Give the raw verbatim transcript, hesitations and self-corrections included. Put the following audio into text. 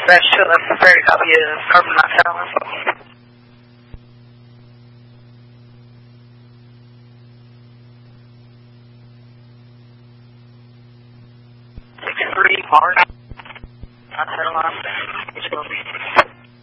That's true. That's a very copy of Carbon Monoxide. Six three Mark. Not that alarm.